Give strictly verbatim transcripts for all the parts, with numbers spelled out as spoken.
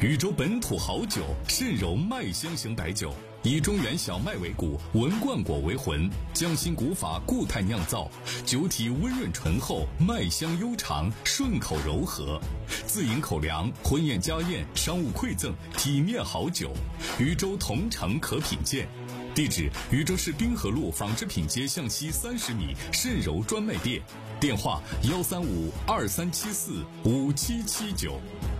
禹州本土好酒，渗柔麦香型白酒，以中原小麦为骨，文冠果为魂，匠心古法固态酿造，酒体温润醇厚，麦香悠长，顺口柔和，自饮口粮，婚宴家宴，商务馈赠，体面好酒。禹州同城可品鉴。地址：禹州市滨河路纺织品街向西三十米渗柔专卖店，电话：幺三五二三七四五七七九。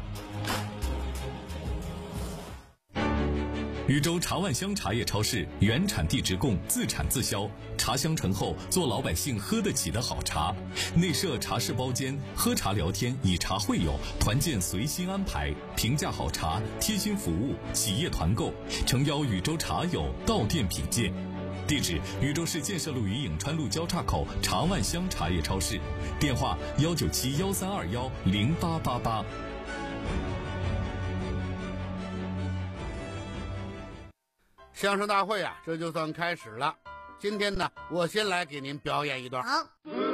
禹州茶万乡茶叶超市原产地直供，自产自销，茶香醇厚，做老百姓喝得起的好茶。内设茶室包间，喝茶聊天，以茶会友，团建随心安排，平价好茶，贴心服务，企业团购，诚邀禹州茶友到店品鉴。地址：禹州市建设路与颍川路交叉口茶万乡茶叶超市，电话：幺九七幺三二幺零八八八。 相声大会啊，这就算开始了。今天呢，我先来给您表演一段。 好，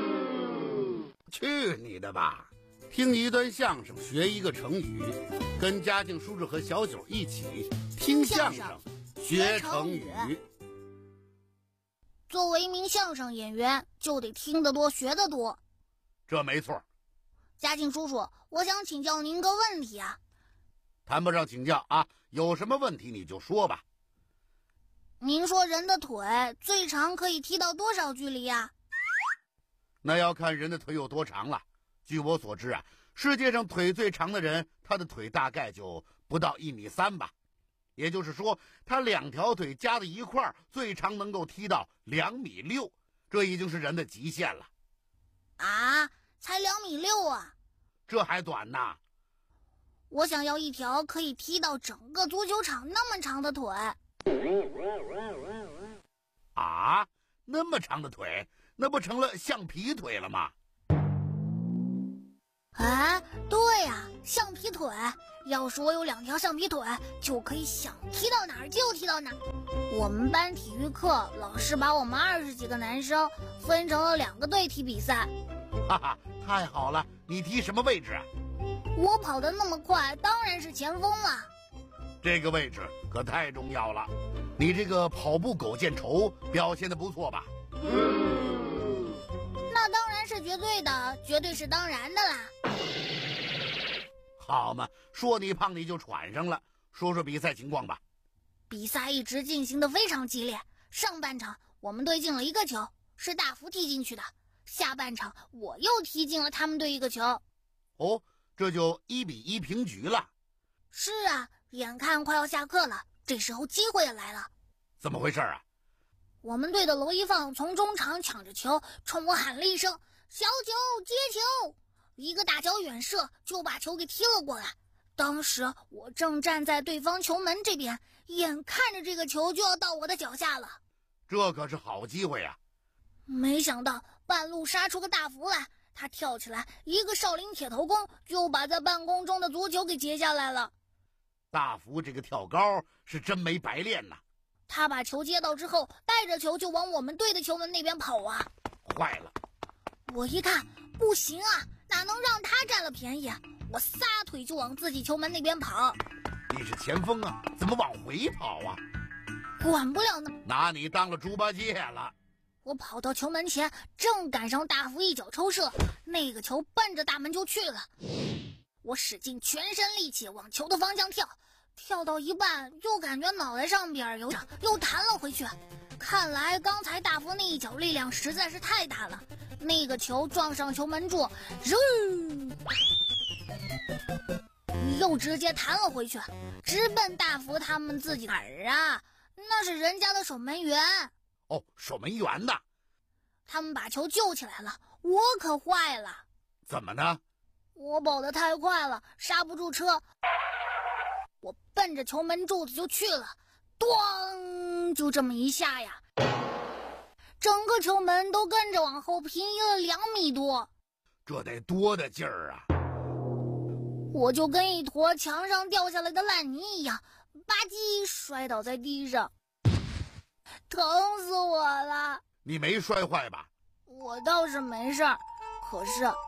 去你的吧！听一段相声，学一个成语，跟嘉靖叔叔和小九一起听相声，学成语。 作为一名相声演员，就得听得多，学得多。 这没错。 嘉靖叔叔，我想请教您个问题啊。 谈不上请教啊，有什么问题你就说吧。 您说人的腿最长可以踢到多少距离呀？ 那要看人的腿有多长了。据我所知啊，世界上腿最长的人，他的腿大概就不到一米三吧。也就是说，他两条腿加在一块儿，最长能够踢到两米六，这已经是人的极限了。 啊，才两米六啊？ 这还短呢。 我想要一条可以踢到整个足球场那么长的腿。 啊，那么长的腿，那不成了橡皮腿了吗？ 啊，对呀、啊，橡皮腿。要是我有两条橡皮腿，就可以想踢到哪儿就踢到哪儿。我们班体育课老师把我们二十几个男生分成了两个队踢比赛。 哈哈，太好了！你踢什么位置啊？ 我跑得那么快，当然是前锋了。 这个位置可太重要了，你这个跑步狗见愁表现得不错吧？ 嗯，那当然是绝对的，绝对是当然的啦。 好嘛，说你胖你就喘上了，说说比赛情况吧。 比赛一直进行得非常激烈，上半场我们队进了一个球，是大福踢进去的，下半场我又踢进了他们队一个球。 哦，这就一比一平局了。 是啊，眼看快要下课了，这时候机会也来了。 怎么回事啊？ 我们队的娄一放从中场抢着球，冲我喊了一声：“小九接球！”一个大脚远射就把球给踢了过来。当时我正站在对方球门这边，眼看着这个球就要到我的脚下了。 这可是好机会啊！ 没想到半路杀出个大福来，他跳起来一个少林铁头功，就把在半空中的足球给截下来了。 大福这个跳高是真没白练呐！ 他把球接到之后，带着球就往我们队的球门那边跑啊！ 坏了！ 我一看不行啊，哪能让他占了便宜？我撒腿就往自己球门那边跑。 你是前锋啊，怎么往回跑啊？ 管不了呢， 拿你当了猪八戒了。 我跑到球门前，正赶上大福一脚抽射，那个球奔着大门就去了。我使尽全身力气往球的方向跳，跳到一半又感觉脑袋上边有又弹了回去。看来刚才大福那一脚力量实在是太大了，那个球撞上球门柱，又直接弹了回去，直奔大福他们自己哪儿啊？那是人家的守门员。 哦，守门员呢？ 他们把球救起来了，我可坏了。 怎么呢？ 我跑得太快了，刹不住车，我奔着球门柱子就去了，咣，就这么一下呀，整个球门都跟着往后平移了两米多。 这得多大劲儿啊！ 我就跟一坨墙上掉下来的烂泥一样，吧唧摔倒在地上，疼死我了。 你没摔坏吧？ 我倒是没事儿，可是